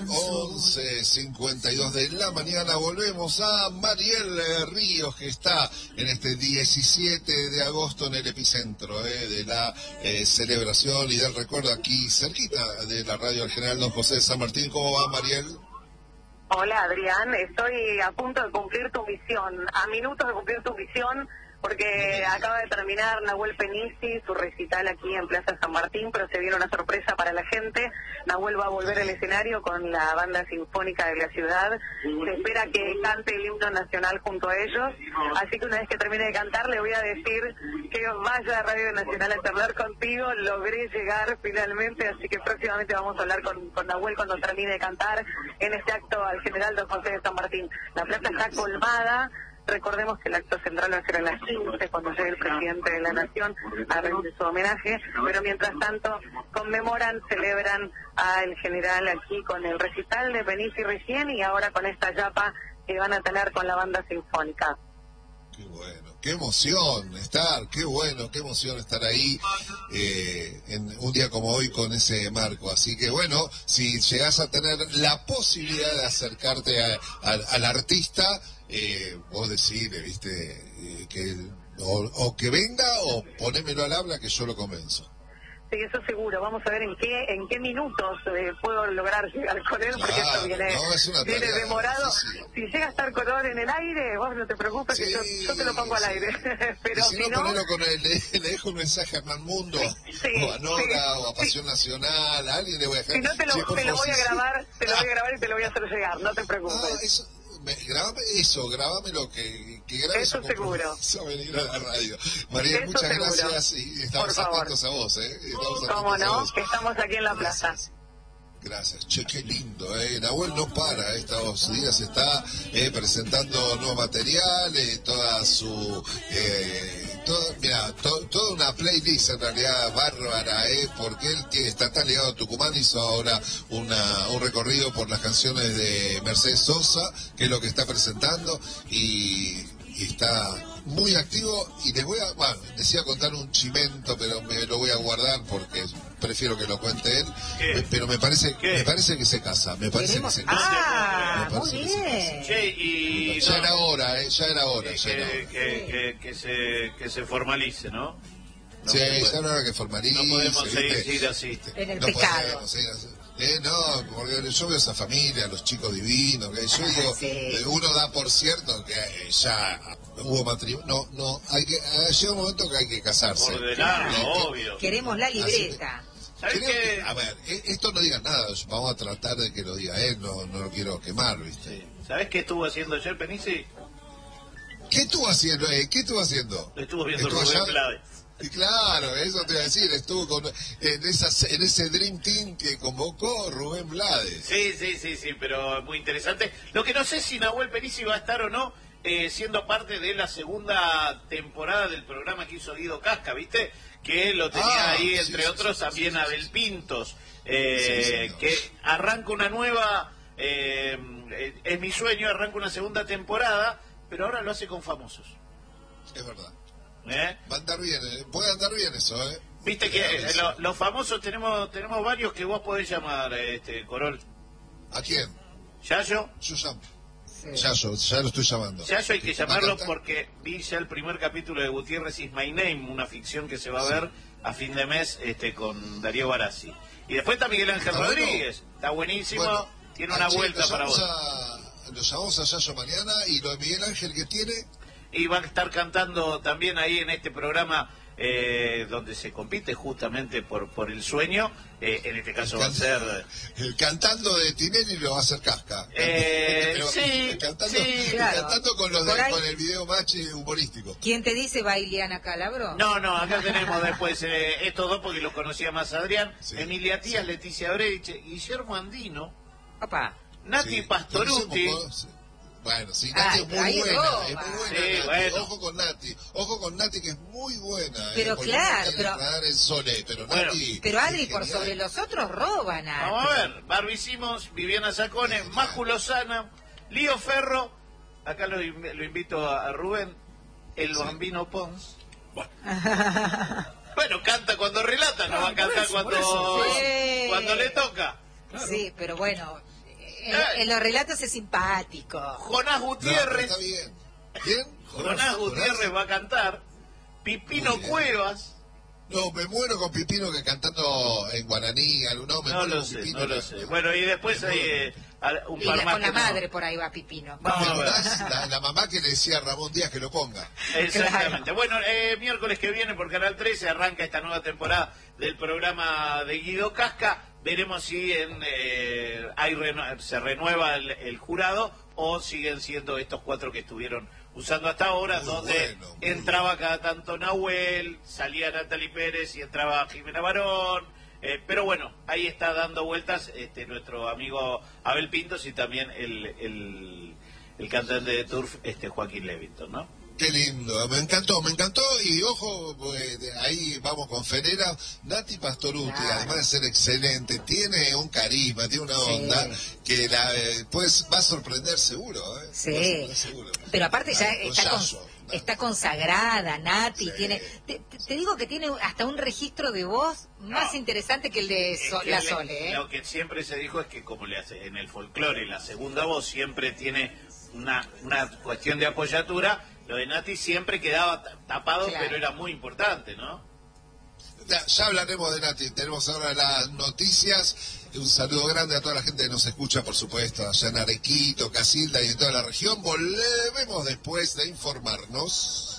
11:52 de la mañana. Volvemos a Mariel Ríos, que está en este 17 de agosto en el epicentro de la celebración y del recuerdo, aquí cerquita de la radio del General Don José de San Martín. ¿Cómo va, Mariel? Hola, Adrián, estoy a punto de cumplir tu misión, a minutos de cumplir tu misión, porque acaba de terminar Nahuel Penisi su recital aquí en Plaza San Martín, pero se viene una sorpresa para la gente. Nahuel va a volver al escenario con la banda sinfónica de la ciudad. Se espera que cante el himno nacional junto a ellos, así que una vez que termine de cantar le voy a decir que vaya a Radio Nacional a charlar contigo. Logré llegar finalmente, así que próximamente vamos a hablar con Nahuel cuando termine de cantar en este acto al General Don José de San Martín. La plaza está colmada. Recordemos que el acto central va a ser a las 15, cuando llegue el presidente de la Nación a rendir su homenaje, pero mientras tanto conmemoran, celebran al general aquí con el recital de Penisi recién y ahora con esta yapa que van a tener con la banda sinfónica. Qué bueno, qué emoción estar, qué bueno, qué emoción estar ahí en un día como hoy con ese marco. Así que bueno, si llegás a tener la posibilidad de acercarte al artista, vos decirle, viste, que o que venga o ponémelo al habla que yo lo convenzo. Sí, eso seguro. Vamos a ver en qué minutos puedo lograr llegar con él, porque esto viene demorado. Si llega a estar color en el aire, vos no te preocupes, sí, que yo te lo pongo al aire. Pero si no, ponelo con él, le dejo un mensaje a Hernán Mundo, o a Nora, o a Pasión Nacional, a alguien le voy a dejar. Si no, te lo voy a grabar, y te lo voy a hacer llegar, no te preocupes. Grabámelo, que grabes eso seguro. A venir a la radio. María, muchas gracias y estamos atentos a vos, ¿Cómo no? Que estamos aquí en la plaza. Gracias. Che, qué lindo, Nahuel no para, estos días está presentando nuevo material, toda su... toda una playlist en realidad bárbara, porque él está tan ligado a Tucumán. Hizo ahora un recorrido por las canciones de Mercedes Sosa, que es lo que está presentando, y está muy activo. Y les decía contar un chimento, pero me lo voy a guardar porque prefiero que lo cuente él. Pero me parece que se casa, muy bien. Ya era hora, que se formalice, ¿no? Sí, ya era hora que formalice. No podemos seguir así. En el pecado. No, porque yo veo esa familia, los chicos divinos, que yo digo, uno da por cierto que ya hubo matrimonio. No, llega un momento que hay que casarse. Ordenarlo, obvio. Queremos la libreta. ¿Sabes qué? A ver, esto no diga nada, vamos a tratar de que lo diga él, no lo quiero quemar, ¿viste? Sí. ¿Sabes qué estuvo haciendo ayer, Penisi? ¿Qué estuvo haciendo? Estuvo viendo Rubén Blades. Y claro, eso te iba a decir, estuvo en ese Dream Team que convocó Rubén Blades. Sí, pero muy interesante. Lo que no sé si Nahuel Penisi va a estar o no siendo parte de la segunda temporada del programa que hizo Guido Casca, ¿viste? Que lo tenía ahí, entre otros, también Abel Pintos, que arranca una nueva, es mi sueño, arranca una segunda temporada, pero ahora lo hace con famosos. Es verdad. Va a andar bien, puede andar bien eso, Viste que los famosos tenemos varios que vos podés llamar, Corol. ¿A quién? ¿Yayo? Yo llamo. Yayo, ya lo estoy llamando. Yayo hay que llamarlo porque vi ya el primer capítulo de Gutiérrez is My Name, una ficción que se va a ver a fin de mes con Darío Barassi. Y después está Miguel Ángel Rodríguez, está buenísimo, tiene una vuelta para vos. Lo llamamos a Yayo mañana, y lo de Miguel Ángel que tiene... Y va a estar cantando también ahí en este programa donde se compite justamente por el sueño. En este caso va a ser... El cantando de Tinelli lo va a hacer Casca. Cantando con el video match humorístico. ¿Quién te dice va Iliana Calabro? No, acá tenemos después estos dos porque los conocía más Adrián. Sí, Emilia Tías, Leticia Brecht, Guillermo Andino, Nati Pastoruti. Bueno, sí, Nati es muy buena. Ojo con Nati, que es muy buena. Pero claro, pero Adri, por sobre los otros roban. Vamos a ver, Barbie Simmons, Viviana Sacone, Maju Lozana, Lío Ferro, acá lo invito a Rubén, el Bambino Pons. Bueno, canta cuando relata, no va a cantar cuando le toca. Sí, pero bueno... en los relatos es simpático. Jonás Gutiérrez. Está bien. ¿Quién? Jonás Gutiérrez va a cantar. Pipino Cuevas. No, me muero con Pipino que cantando en guaraní. No lo sé. Bueno, y después hay un par más. Con la madre por ahí va Pipino. La mamá que le decía a Ramón Díaz que lo ponga. Exactamente. Bueno, miércoles que viene por Canal 13 arranca esta nueva temporada del programa de Guido Casca. Veremos si se renueva el jurado o siguen siendo estos 4 que estuvieron usando hasta ahora, donde entraba cada tanto Nahuel, salía Natalie Pérez y entraba Jimena Barón. Pero bueno, ahí está dando vueltas nuestro amigo Abel Pintos y también el cantante de Turf, Joaquín Levington, ¿no? Qué lindo, me encantó, y ojo, ahí vamos con Ferera, Nati Pastoruti, además de ser excelente, tiene un carisma, tiene una onda que pues va a sorprender seguro, Sí, va a sorprender seguro. Pero aparte ya está consagrada, Nati, sí. Tiene, te digo que tiene hasta un registro de voz más interesante que el de la Sole. Lo que siempre se dijo es que como le hace en el folclore, la segunda voz siempre tiene una cuestión de apoyatura. Lo de Nati siempre quedaba tapado, claro, pero era muy importante, ¿no? Ya hablaremos de Nati. Tenemos ahora las noticias. Un saludo grande a toda la gente que nos escucha, por supuesto, allá en Arequito, Casilda y en toda la región. Volvemos después de informarnos.